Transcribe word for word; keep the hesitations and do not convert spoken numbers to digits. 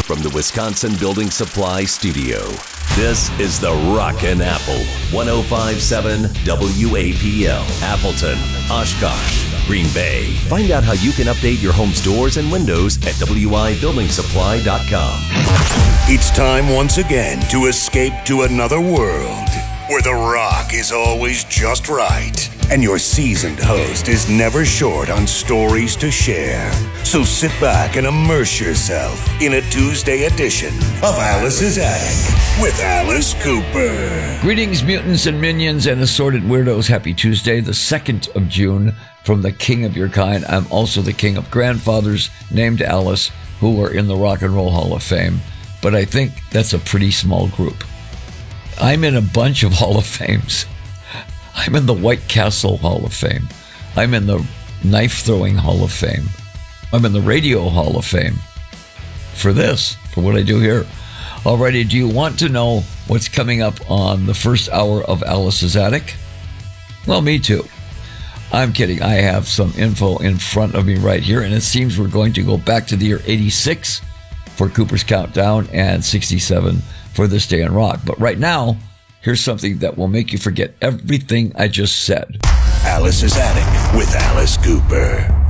From the Wisconsin Building Supply Studio, this is the Rockin' Apple, one oh five point seven W A P L, Appleton, Oshkosh, Green Bay. Find out how you can update your home's doors and windows at W I building supply dot com. It's time once again to escape to another world where the rock is always just right and your seasoned host is never short on stories to share. So sit back and immerse yourself in a Tuesday edition of Alice's Attic with Alice Cooper. Greetings, mutants and minions and assorted weirdos. Happy Tuesday, the second of June. From the king of your kind, I'm also the king of grandfathers named Alice who are in the Rock and Roll Hall of Fame. But I think that's a pretty small group. I'm in a bunch of Hall of Fames. I'm in the White Castle Hall of Fame. I'm in the Knife Throwing Hall of Fame. I'm in the Radio Hall of Fame. For this, for what I do here. Alrighty, do you want to know what's coming up on the first hour of Alice's Attic? Well, me too. I'm kidding. I have some info in front of me right here, and it seems we're going to go back to the year eighty-six for Cooper's Countdown and sixty-seven for This Day in Rock. But right now, here's something that will make you forget everything I just said. Alice's Attic with Alice Cooper.